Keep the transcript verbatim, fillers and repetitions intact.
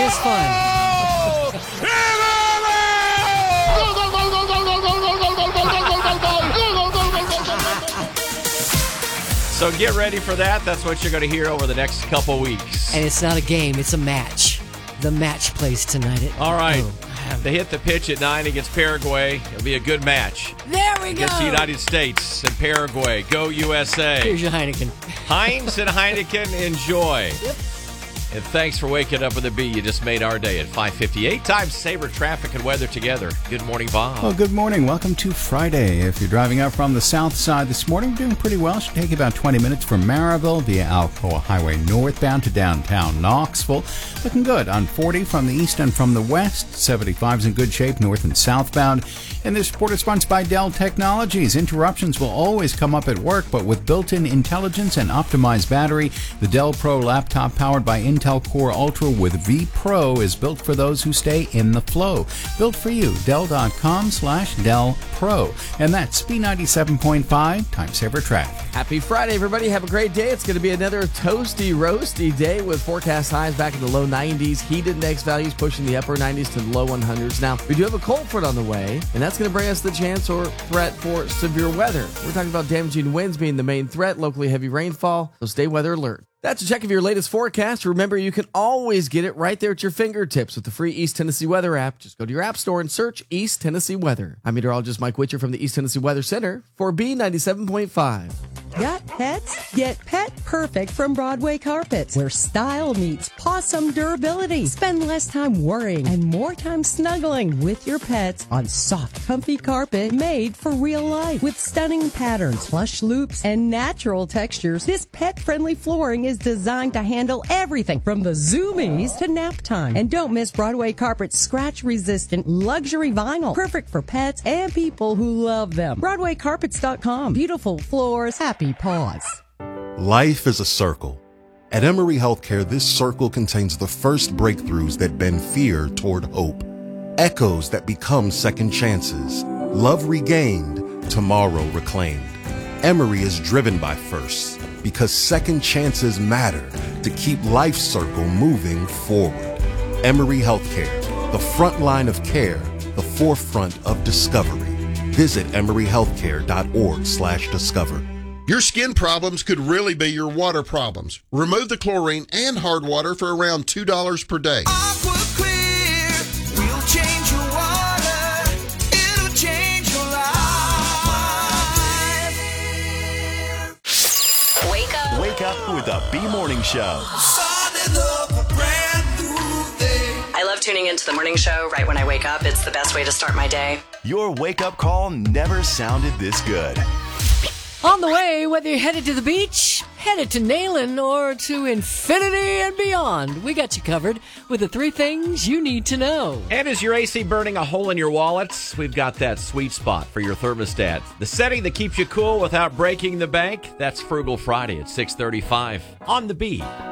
is fun. So get ready for that. That's what you're going to hear over the next couple weeks. And it's not a game, it's a match. The match plays tonight. At, All right. Oh. They hit the pitch at nine against Paraguay. It'll be a good match. There we Against go. the United States and Paraguay. Go U S A. Here's your Heineken. Heinz and Heineken, enjoy. Yep. And thanks for waking up with a B. You just made our day at five fifty-eight. Time saver traffic and weather together. Good morning, Bob. Well, good morning. Welcome to Friday. If you're driving up from the south side this morning, doing pretty well. Should take you about twenty minutes from Maryville via Alcoa Highway northbound to downtown Knoxville. Looking good on forty from the east and from the west. seventy-five's in good shape north and southbound. And this report is sponsored by Dell Technologies. Interruptions will always come up at work, but with built-in intelligence and optimized battery, the Dell Pro laptop powered by Intel Core Ultra with V Pro is built for those who stay in the flow. Built for you. Dell.com slash Dell Pro. And that's B ninety-seven point five Time Saver Traffic. Happy Friday, everybody. Have a great day. It's going to be another toasty, roasty day with forecast highs back in the low nineties. Heat index values pushing the upper nineties to the low hundreds. Now, we do have a cold front on the way, and that's going to bring us the chance or threat for severe weather. We're talking about damaging winds being the main threat, locally heavy rainfall, so stay weather alert. That's a check of your latest forecast. Remember, you can always get it right there at your fingertips with the free East Tennessee Weather app. Just go to your app store and search East Tennessee Weather. I'm meteorologist Mike Witcher from the East Tennessee Weather Center for B ninety-seven point five. Got pets? Get Pet Perfect from Broadway Carpets, where style meets possum durability. Spend less time worrying and more time snuggling with your pets on soft, comfy carpet made for real life. With stunning patterns, plush loops, and natural textures, this pet-friendly flooring is designed to handle everything from the zoomies to nap time. And don't miss Broadway Carpet's scratch-resistant luxury vinyl, perfect for pets and people who love them. Broadway Carpets dot com. Beautiful floors, happy paws. Life is a circle. At Emory Healthcare, this circle contains the first breakthroughs that bend fear toward hope, echoes that become second chances, love regained, tomorrow reclaimed. Emory is driven by firsts because second chances matter to keep life's circle moving forward. Emory Healthcare, the front line of care, the forefront of discovery. Visit emory healthcare dot org slash discover. Your skin problems could really be your water problems. Remove the chlorine and hard water for around two dollars per day. Aqua Clear will change your water. It'll change your life. Wake up. Wake up with the B Morning Show. Started up a brand new day. I love tuning into the morning show right when I wake up. It's the best way to start my day. Your wake-up call never sounded this good. On the way, whether you're headed to the beach, headed to Nayland, or to infinity and beyond, we got you covered with the three things you need to know. And is your A C burning a hole in your wallet? We've got that sweet spot for your thermostat. The setting that keeps you cool without breaking the bank? That's Frugal Friday at six thirty-five on the B.